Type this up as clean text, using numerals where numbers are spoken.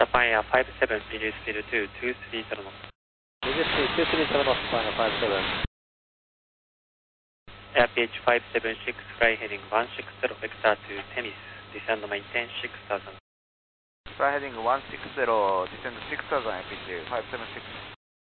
Japan Air 57, Reduce Speed to 230 knots. Reduce Speed 230 knots, Japan Air 57. Air PH576, fly heading 160, vector to Temis, descend maintain 6000. Fly heading 160, descend 6000, APG 576.